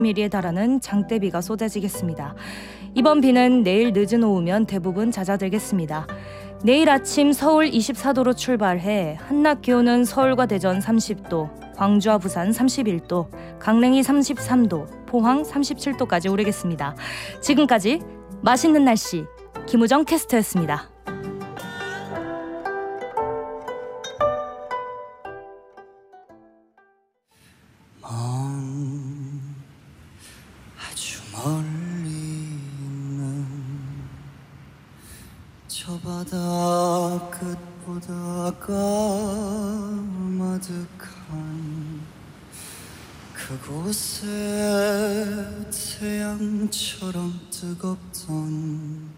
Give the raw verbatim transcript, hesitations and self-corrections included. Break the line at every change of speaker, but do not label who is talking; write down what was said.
밀리미터에 달하는 장대비가 쏟아지겠습니다. 이번 비는 내일 늦은 오후면 대부분 잦아들겠습니다. 내일 아침 서울 이십사 도로 출발해 한낮 기온은 서울과 대전 삼십 도, 광주와 부산 삼십일 도, 강릉이 삼십삼 도, 포항 삼십칠 도까지 오르겠습니다. 지금까지 맛있는 날씨 김우정 캐스터였습니다.
먼 아주 멀리 있는 저 바다 끝보다 까마득한 그곳에 태양처럼 뜨겁던